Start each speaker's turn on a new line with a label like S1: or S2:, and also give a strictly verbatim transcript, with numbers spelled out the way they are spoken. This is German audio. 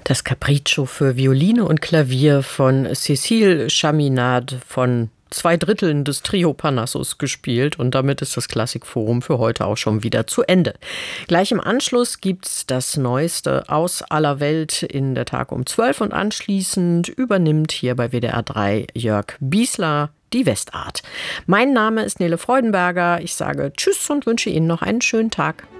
S1: Das Capriccio für Violine und Klavier von Cécile Chaminade von zwei Dritteln des Trio Parnassus gespielt, und damit ist das Klassikforum für heute auch schon wieder zu Ende. Gleich im Anschluss gibt's das Neueste aus aller Welt in der Tag um zwölf, und anschließend übernimmt hier bei W D R drei Jörg Biesler die Westart. Mein Name ist Nele Freudenberger. Ich sage Tschüss und wünsche Ihnen noch einen schönen Tag.